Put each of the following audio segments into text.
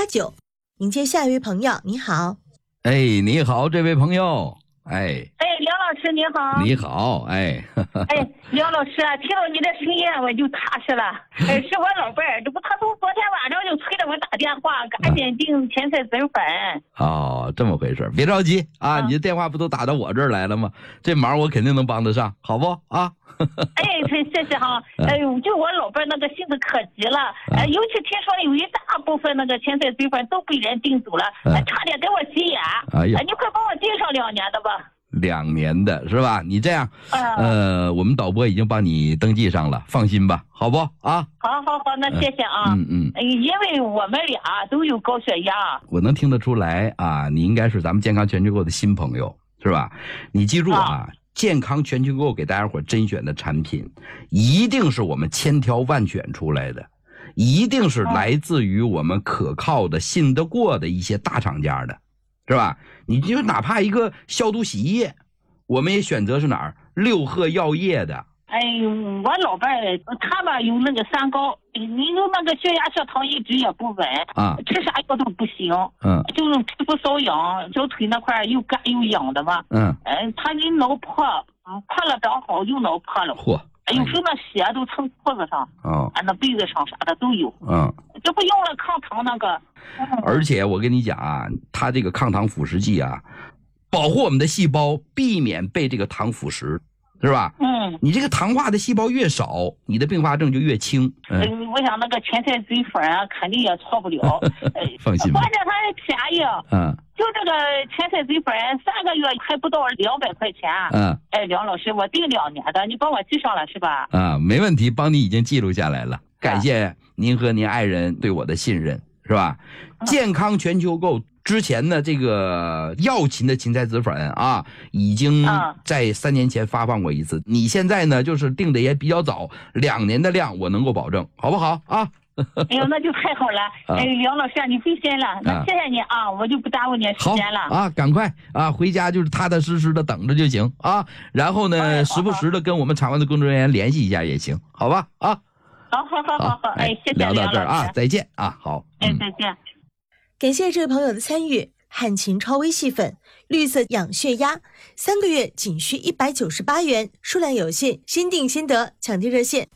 789。迎接下一位朋友，你好。 哎，你好，这位朋友。哎， 梁老师你好。 你好，哎。 梁老师啊，听到你的声音我就踏实了。是我老伴儿，这不他从昨天晚上就催着我打电话，赶紧订甜菜籽粉。 哦，这么回事，别着急啊，你的电话不都打到我这儿来了吗？这忙我肯定能帮得上，好不啊？ 谢谢哈。就我老伴儿那个性子可急了，尤其听说有一大部分那个甜菜籽粉都被人订走了，差点给我急眼。 哎呀， 你快帮我订上2年的吧。 2年的是吧？你这样，我们导播已经帮你登记上了，放心吧，好不啊？ 好，那谢谢啊。因为我们俩都有高血压。 我能听得出来啊，你应该是咱们健康全球购的新朋友，是吧？你记住啊，健康全球购给大家伙甄选的产品，一定是我们千挑万选出来的，一定是来自于我们可靠的、信得过的一些大厂家的。是吧？你就哪怕一个消毒洗衣液，我们也选择是哪儿六合药业的。 我老伴儿他吧有那个三高，你有那个血压血糖一直也不稳啊，吃啥药都不行，就是皮肤瘙痒，小腿那块又干又痒的吧，他一脑破，破了长好又脑破了，有时候那血都蹭裤子上，那被子上啥的都有，这不用了抗糖那个。 而且我跟你讲啊，它这个抗糖腐蚀剂啊，保护我们的细胞，避免被这个糖腐蚀，是吧？你这个糖化的细胞越少，你的并发症就越轻。 我想那个甜菜籽粉啊，肯定也错不了。 放心吧。 关键它还便宜。就这个甜菜籽粉3个月还不到200块钱。梁老师，我订2年的，你帮我记上了是吧？ 没问题，帮你已经记录下来了。感谢您和您爱人对我的信任，是吧？健康全球购之前呢，这个药勤的芹菜籽粉啊，已经在3年前发放过一次。你现在呢，就是定的也比较早，2年的量我能够保证，好不好啊？ 哎呦，那就太好了。梁老师你费心了，那谢谢你啊，我就不耽误你时间了。 好啊，赶快啊，回家就是踏踏实实的等着就行啊。然后呢，时不时的跟我们场外的工作人员联系一下也行，好吧？啊。 好，谢谢聊到这儿啊，再见啊，好， 再见。 感谢这位朋友的参与。汉秦超微细粉，绿色养血压，3个月仅需198元，数量有限，先订先得，抢订热线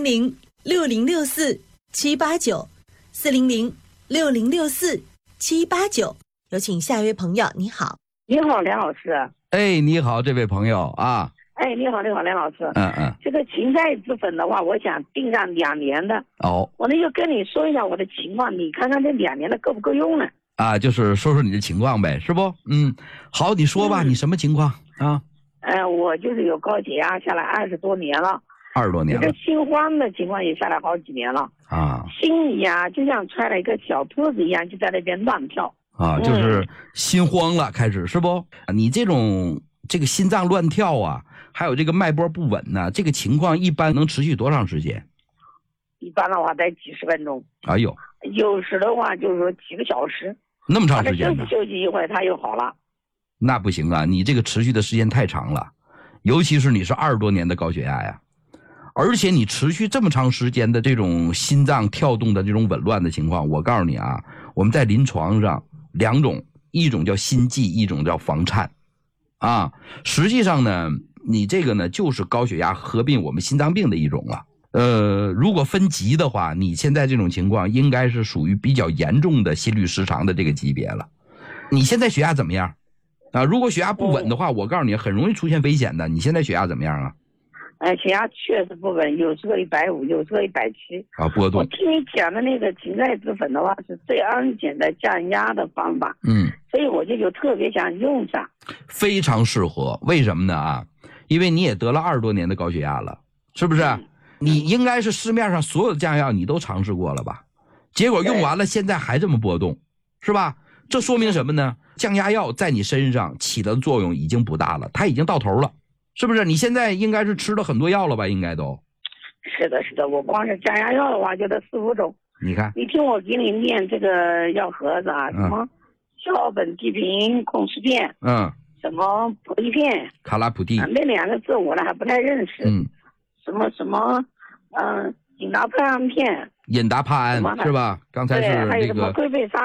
400-6064-789，400-6064-789。有请下一位朋友，你好。 你好，梁老师。 你好，这位朋友啊。 你好，梁老师。这个芹菜籽粉的话，我想订上2年的。我呢就跟你说一下我的情况，你看看这2年的够不够用呢？ 就是说说你的情况呗，是不？好，你说吧，你什么情况啊？ 我就是有高血压下来20多年了。 20多年了。 这个心慌的情况也下来好几年了。心里啊，就像揣了一个小兔子一样，就在那边乱跳。 就是心慌了，开始是不？你这个心脏乱跳啊，还有这个脉搏不稳呢，这个情况一般能持续多长时间？ 一般的话得几十分钟。 哎呦， 有时的话就是说几个小时。 那么长时间呢？ 休息一会儿它又好了。 那不行啊，你这个持续的时间太长了，尤其是你是20多年的高血压呀，而且你持续这么长时间的这种心脏跳动的这种紊乱的情况，我告诉你啊，我们在临床上2种，一种叫心悸，一种叫房颤。实际上呢，你这个呢就是高血压合并我们心脏病的一种了。如果分级的话，你现在这种情况应该是属于比较严重的心律失常的这个级别了。你现在血压怎么样如果血压不稳的话，我告诉你很容易出现危险的。你现在血压怎么样啊？ 血压确实不稳，有时候150，有时候170 波动。 我听你讲的那个芹菜籽粉的话是最安全的降压的方法，所以我就特别想用上。 非常适合，为什么呢因为你也得了20多年的高血压了，是不是？你应该是市面上所有的降压药你都尝试过了吧？结果用完了现在还这么波动，是吧？这说明什么呢？降压药在你身上起的作用已经不大了，它已经到头了，是不是？你现在应该是吃了很多药了吧？应该都。 是的，我光是降压药的话就得4-5种。 你看， 你听我给你念这个药盒子什么硝苯地平控制片，什么普利片、 卡拉普地， 那2个字我呢还不太认识。什么隐达帕胺片， 隐达帕胺是吧？刚才是还有什么龟背沙